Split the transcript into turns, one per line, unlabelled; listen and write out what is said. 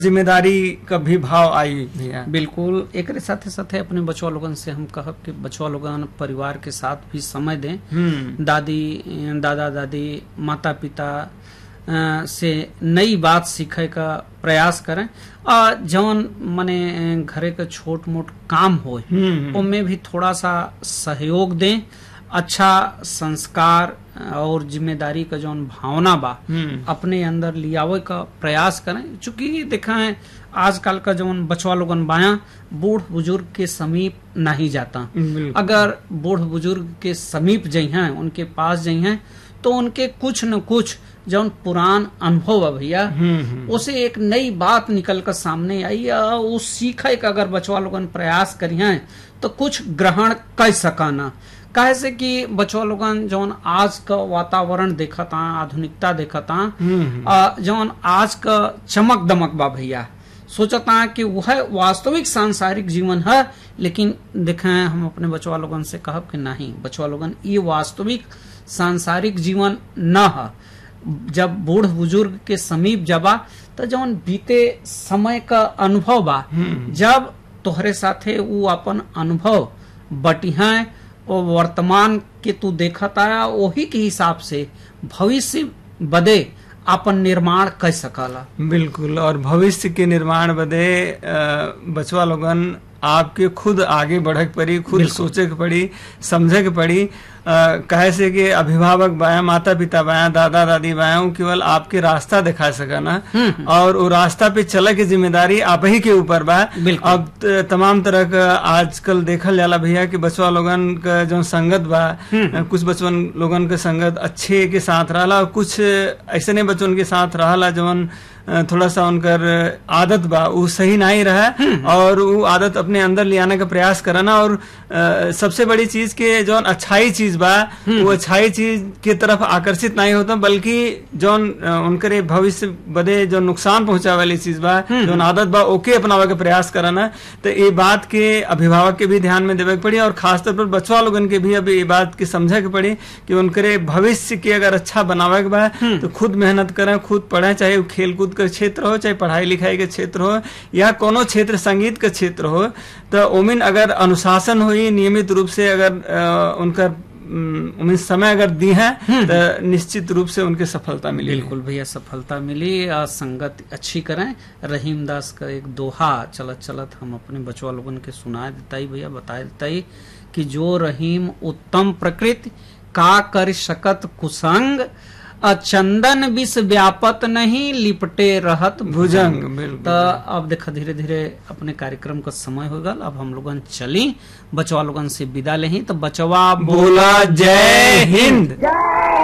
जिम्मेदारी का भी भाव आई भैया।
बिल्कुल। एक साथे साथे अपने बचवा लोगन से हम कहब कि बचवा लोगन परिवार के साथ भी समय दें। दादी दादा दादी माता पिता से नई बात सीखे का प्रयास करें और जौन मने घरे के छोट मोट काम हो उनमें भी थोड़ा सा सहयोग दें। अच्छा संस्कार और जिम्मेदारी का जौन भावना बा अपने अंदर लियावे का प्रयास करें। चूंकि देखा है आजकल का जौन बचवा लोगन बाया बूढ़ बुजुर्ग के समीप नहीं जाता। अगर बूढ़ बुजुर्ग के समीप जइहें उनके पास जइहें तो उनके कुछ न कुछ जौन पुरान अनुभव है भैया उसे एक नई बात निकल कर सामने आई या उस सीखे का अगर बचवा लोगन प्रयास करिए तो कुछ ग्रहण कर सकाना। काहे से कि बचवा लोगन जौन आज का वातावरण देखता आधुनिकता देखता जौन आज का चमक दमक बा भैया सोचता कि वह वास्तविक सांसारिक जीवन है। लेकिन देखें हम अपने बचवा लोगन से कहब कि नहीं बचवा लोगन ये वास्तविक सांसारिक जीवन न है। जब बूढ़ बुजुर्ग के समीप जबा तो जौन बीते समय का अनुभव बा जब तोहरे साथे वो अपन अनुभव बटिहा और वर्तमान के तू देखता है वही के हिसाब से भविष्य बदे अपन निर्माण कर सकला।
बिल्कुल। और भविष्य के निर्माण बदे बचवा लोगन आपके खुद आगे बढ़े के पड़ी, खुद सोचे के पड़ी, समझे के पड़ी। कहे से कि अभिभावक बाया माता पिता बाया दादा दादी बाया केवल आपके रास्ता दिखा सका ना और वो रास्ता पे चले की जिम्मेदारी आप ही के ऊपर बा। अब तमाम तरह का आजकल देखल जाला भैया कि बचवा लोगन का जो संगत बा कुछ बचवन लोगन का संगत अच्छे के साथ रहा और कुछ ऐसे नहीं बचवन के साथ रहा जवन थोड़ा सा उनकर आदत बा वो सही नहीं रहा और वो आदत अपने अंदर ले आने का प्रयास करना। और सबसे बड़ी चीज के जो अच्छाई चीज बा वो अच्छाई चीज की तरफ आकर्षित नहीं होता बल्कि जो उनके भविष्य बदे जो नुकसान पहुंचा वाली चीज बा जो आदत बा ओके अपनावे का प्रयास करना। तो ये बात के अभिभावक के भी ध्यान में देवे के पड़ी और खासतौर पर बचवा लोगन के भी अभी ये बात की समझे के पड़ी कि उनके भविष्य के अगर अच्छा बनावे के बा तो खुद मेहनत करें, खुद पढ़े, चाहे वो खेल कूद का क्षेत्र हो चाहे पढ़ाई लिखाई के क्षेत्र हो या कोनो क्षेत्र संगीत का क्षेत्र हो। तो उमिन अगर अनुशासन हुई नियमित रूप से अगर उनका उमिन समय अगर दी है तो निश्चित रूप से उनके सफलता मिली।
बिल्कुल भैया सफलता मिली। संगत अच्छी करें। रहीम दास का एक दोहा चलत चलत हम अपने बचवा लोगन के सुना देता ही भैया बताए देता ही कि जो रहीम उत्तम प्रकृति का कर शकत कुसंग चंदन विष व्यापत नहीं लिपटे रहत भुजंग। तो अब देखा धीरे धीरे अपने कार्यक्रम का समय हो गल। अब हम लोगन चली बचवा लोगन से विदा लेही। तो बचवा बोला जय हिंद।